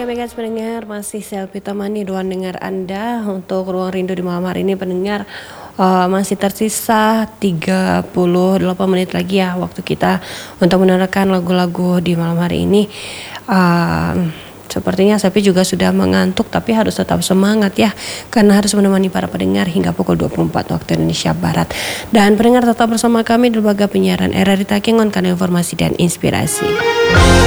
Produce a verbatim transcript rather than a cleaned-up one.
ya Megas pendengar, masih selfie temani doan dengar Anda untuk Ruang Rindu di malam hari ini pendengar. Uh, masih tersisa tiga puluh delapan menit lagi ya waktu kita untuk mendengarkan lagu-lagu di malam hari ini. Uh, Sepertinya Sapi juga sudah mengantuk, tapi harus tetap semangat ya, karena harus menemani para pendengar hingga pukul dua puluh empat waktu Indonesia Barat. Dan pendengar tetap bersama kami di lembaga penyiaran R R I Takengon karena informasi dan inspirasi.